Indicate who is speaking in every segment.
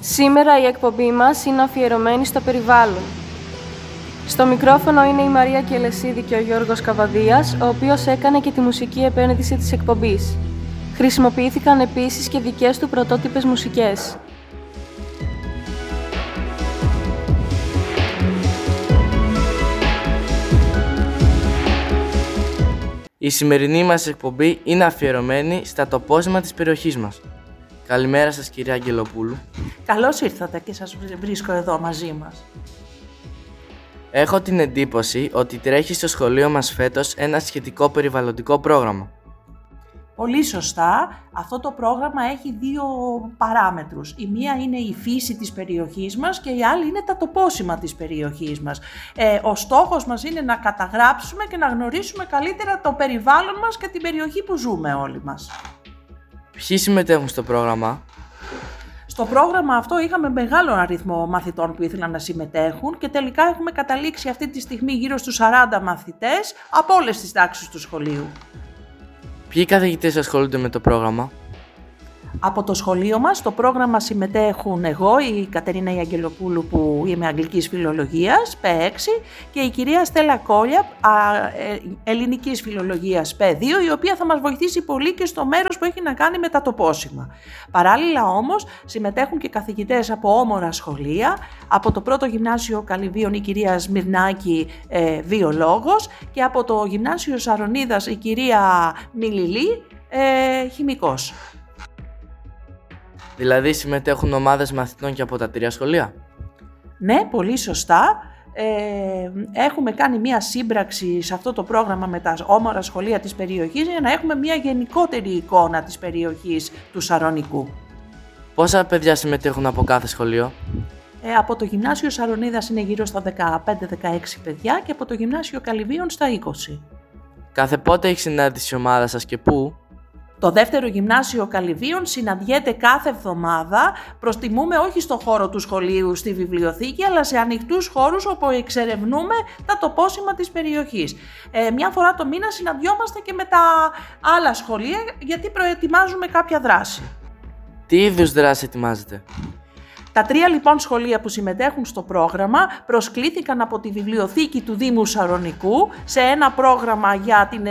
Speaker 1: Σήμερα η εκπομπή μας είναι αφιερωμένη στο περιβάλλον. Στο μικρόφωνο είναι η Μαρία Κελεσίδη και ο Γιώργος Καβαδίας, ο οποίος έκανε και τη μουσική επένδυση της εκπομπής. Χρησιμοποιήθηκαν επίσης και δικές του πρωτότυπες μουσικές.
Speaker 2: Η σημερινή μας εκπομπή είναι αφιερωμένη στα τοπόσημα της περιοχής μας. Καλημέρα σας, κυρία Αγγελοπούλου.
Speaker 3: Καλώς ήρθατε και σας βρίσκω εδώ μαζί μας.
Speaker 2: Έχω την εντύπωση ότι τρέχει στο σχολείο μας φέτος ένα σχετικό περιβαλλοντικό πρόγραμμα.
Speaker 3: Πολύ σωστά. Αυτό το πρόγραμμα έχει δύο παράμετρους. Η μία είναι η φύση της περιοχής μας και η άλλη είναι τα τοπόσημα της περιοχής μας. Ο στόχος μας είναι να καταγράψουμε και να γνωρίσουμε καλύτερα το περιβάλλον μας και την περιοχή που ζούμε όλοι μας.
Speaker 2: Ποιοι συμμετέχουν στο πρόγραμμα?
Speaker 3: Στο πρόγραμμα αυτό είχαμε μεγάλο αριθμό μαθητών που ήθελαν να συμμετέχουν και τελικά έχουμε καταλήξει αυτή τη στιγμή γύρω στους 40 μαθητές από όλες τις τάξεις του σχολείου.
Speaker 2: Ποιοι καθηγητές ασχολούνται με το πρόγραμμα?
Speaker 3: Από το σχολείο μας, στο πρόγραμμα συμμετέχουν εγώ, η Κατερίνα Αγγελοπούλου που είμαι αγγλικής φιλολογίας, P6, και η κυρία Στέλλα Κόλια, ελληνικής φιλολογίας, P2, η οποία θα μας βοηθήσει πολύ και στο μέρος που έχει να κάνει με τα τοπόσημα. Παράλληλα όμως συμμετέχουν και καθηγητές από όμορα σχολεία, από το πρώτο γυμνάσιο Καλυβίων η κυρία Σμυρνάκη, βιολόγος, και από το γυμνάσιο Σαρονίδας η κυρία Μιλιλή, χημικός.
Speaker 2: Δηλαδή συμμετέχουν ομάδες μαθητών και από τα τρία σχολεία?
Speaker 3: Ναι, πολύ σωστά. Έχουμε κάνει μία σύμπραξη σε αυτό το πρόγραμμα με τα όμορα σχολεία της περιοχής για να έχουμε μία γενικότερη εικόνα της περιοχής του Σαρονικού.
Speaker 2: Πόσα παιδιά συμμετέχουν από κάθε σχολείο?
Speaker 3: Από το γυμνάσιο Σαρονίδας είναι γύρω στα 15-16 παιδιά και από το γυμνάσιο Καλυβίων στα 20.
Speaker 2: Κάθε πότε έχει συνάντηση η ομάδα σας και πού?
Speaker 3: Το δεύτερο γυμνάσιο Καλυβίων συναντιέται κάθε εβδομάδα. Προστιμούμε όχι στο χώρο του σχολείου, στη βιβλιοθήκη, αλλά σε ανοιχτούς χώρους όπου εξερευνούμε τα τοπόσημα της περιοχής. Μια φορά το μήνα συναντιόμαστε και με τα άλλα σχολεία, γιατί προετοιμάζουμε κάποια δράση.
Speaker 2: Τι είδους δράση ετοιμάζετε?
Speaker 3: Τα τρία λοιπόν σχολεία που συμμετέχουν στο πρόγραμμα προσκλήθηκαν από τη βιβλιοθήκη του Δήμου Σαρονικού σε ένα πρόγραμμα για την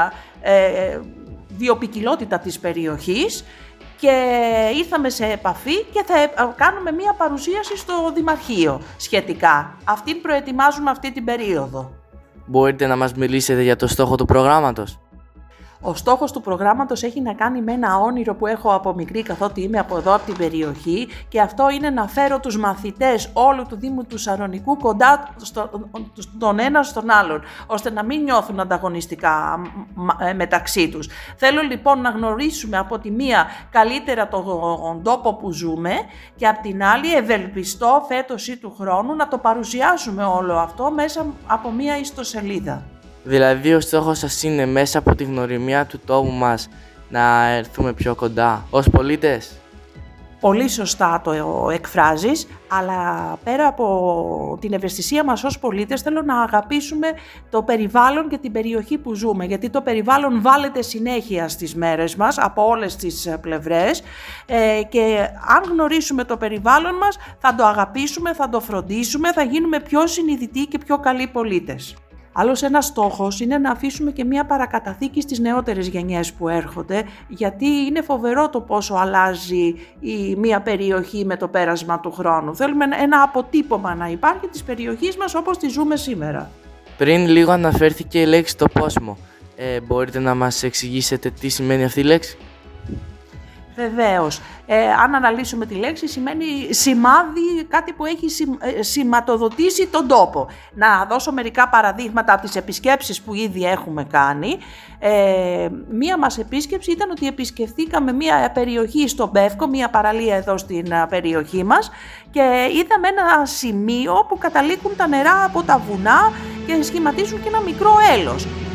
Speaker 3: βιοποικιλότητα της περιοχής και ήρθαμε σε επαφή και θα κάνουμε μία παρουσίαση στο Δημαρχείο σχετικά. Αυτήν προετοιμάζουμε αυτή την περίοδο.
Speaker 2: Μπορείτε να μας μιλήσετε για το στόχο του προγράμματος?
Speaker 3: Ο στόχος του προγράμματος έχει να κάνει με ένα όνειρο που έχω από μικρή, καθότι είμαι από εδώ, από την περιοχή, και αυτό είναι να φέρω τους μαθητές όλου του Δήμου του Σαρονικού κοντά τον ένα στον άλλον, ώστε να μην νιώθουν ανταγωνιστικά μεταξύ τους. Θέλω λοιπόν να γνωρίσουμε από τη μία καλύτερα τον τόπο που ζούμε και από την άλλη ευελπιστώ φέτος ή του χρόνου να το παρουσιάσουμε όλο αυτό μέσα από μία ιστοσελίδα.
Speaker 2: Δηλαδή ο στόχος σας είναι μέσα από τη γνωριμία του τόπου μας να έρθουμε πιο κοντά ως πολίτες?
Speaker 3: Πολύ σωστά το εκφράζεις, αλλά πέρα από την ευαισθησία μας ως πολίτες θέλω να αγαπήσουμε το περιβάλλον και την περιοχή που ζούμε, γιατί το περιβάλλον βάλεται συνέχεια στις μέρες μας από όλες τις πλευρές και αν γνωρίσουμε το περιβάλλον μας θα το αγαπήσουμε, θα το φροντίσουμε, θα γίνουμε πιο συνειδητοί και πιο καλοί πολίτες. Άλλος ένας στόχος είναι να αφήσουμε και μια παρακαταθήκη στις νεότερες γενιές που έρχονται, γιατί είναι φοβερό το πόσο αλλάζει μια περιοχή με το πέρασμα του χρόνου. Θέλουμε ένα αποτύπωμα να υπάρχει της περιοχής μας όπως τη ζούμε σήμερα.
Speaker 2: Πριν λίγο αναφέρθηκε η λέξη τοπόσιμο. Μπορείτε να μας εξηγήσετε τι σημαίνει αυτή η λέξη?
Speaker 3: Βεβαίως. Αν αναλύσουμε τη λέξη, σημαίνει σημάδι, κάτι που έχει σηματοδοτήσει τον τόπο. Να δώσω μερικά παραδείγματα από τις επισκέψεις που ήδη έχουμε κάνει. Μία μας επίσκεψη ήταν ότι επισκεφθήκαμε μία περιοχή στο Μπεύκο, μία παραλία εδώ στην περιοχή μας, και είδαμε ένα σημείο που καταλήγουν τα νερά από τα βουνά και σχηματίζουν και ένα μικρό έλος.